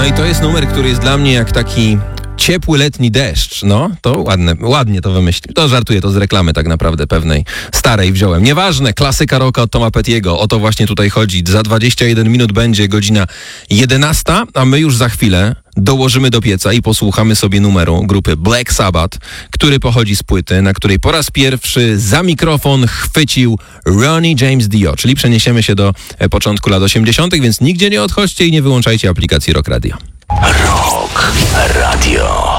No i to jest numer, który jest dla mnie jak taki ciepły letni deszcz. No, to ładnie to wymyślił. To żartuję, to z reklamy tak naprawdę pewnej starej wziąłem. Nieważne, klasyka rocka od Toma Pettiego. O to właśnie tutaj chodzi. Za 21 minut będzie godzina 11, a my już za chwilę dołożymy do pieca i posłuchamy sobie numeru grupy Black Sabbath, który pochodzi z płyty, na której po raz pierwszy za mikrofon chwycił Ronnie James Dio, czyli przeniesiemy się do początku lat 80., więc nigdzie nie odchodźcie i nie wyłączajcie aplikacji Rock Radio. Rock Radio.